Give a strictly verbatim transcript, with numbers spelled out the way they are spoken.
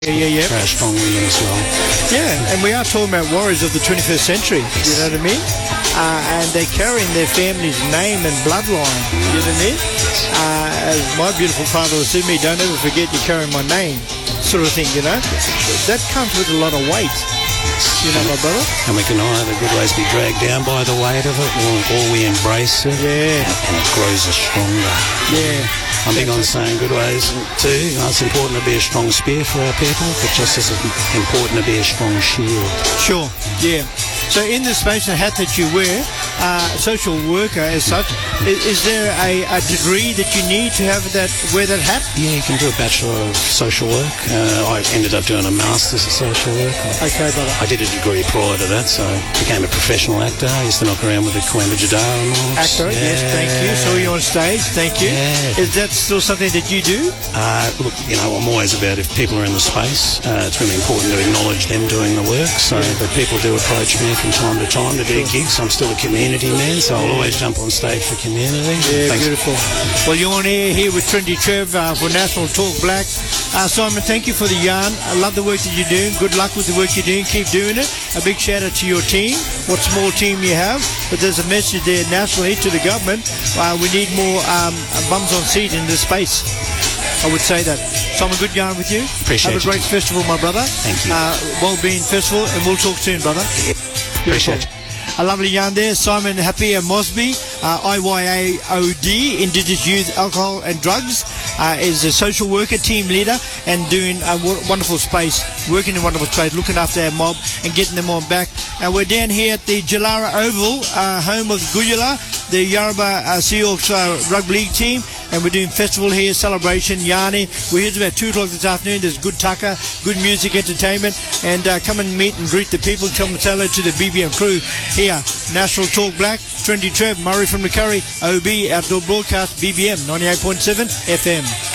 Yeah, yeah, yeah. Very strong women as well. Yeah, and we are talking about warriors of the twenty-first century, you know what I mean? Uh, and they're carrying their family's name and bloodline, you know what I mean? Uh, as my beautiful father would say to me, don't ever forget you're carrying my name, sort of thing, you know? That comes with a lot of weight, you know, my brother? And we can either good ways be dragged down by the weight of it, or, or we embrace it, Yeah, and it grows us stronger. yeah. I'm big on saying good ways too. You know, it's important to be a strong spear for our people, but just as important to be a strong shield. Sure, yeah. So in the space and hat that you wear, uh, social worker as such, is, is there a, a degree that you need to have that wear that hat? Yeah, you can do a Bachelor of Social Work. Uh, I ended up doing a Master's of Social Work. Okay, brother. I did a degree prior to that, so I became a professional actor. I used to knock around with the Coimbra Jadara Awards. Actor, yes, thank you. Saw you on stage, thank you. Yeah. Is that still something that you do? Uh, look, you know, I'm always about if people are in the space, uh, it's really important to acknowledge them doing the work. So, but people do approach me from time to time to do gigs. I'm still a community man, so I'll always jump on stage for community. Yeah, Thanks. beautiful. Well, you're on air here with Trendy Trev uh, for National Talk Black. Uh, Simon, thank you for the yarn. I love the work that you're doing. Good luck with the work you're doing. Keep doing it. A big shout out to your team. What small team you have. But there's a message there nationally to the government. Uh, we need more um, bums on seat in this space. I would say that. Simon, good yarn with you. Appreciate Have a great you. festival, my brother. Thank you. Uh, Wellbeing Festival, and we'll talk soon, brother. Appreciate you. A lovely yarn there. Simon Happier Mosby, uh, I Y A O D, Indigenous Youth Alcohol and Drugs, uh, is a social worker, team leader, and doing a w- wonderful space, working in wonderful space, looking after our mob and getting them on back. And we're down here at the Jalara Oval, uh, home of Guyula, the Yarrabah uh, Seahawks uh, Rugby League team, and we're doing festival here, celebration, yarning. We're here about two o'clock this afternoon. There's good tucker, good music, entertainment, and uh, come and meet and greet the people. Come and say hello to the B B M crew here. National Talk Black, Trendy Trev, Murray from the Curry, O B Outdoor Broadcast, B B M ninety-eight point seven F M.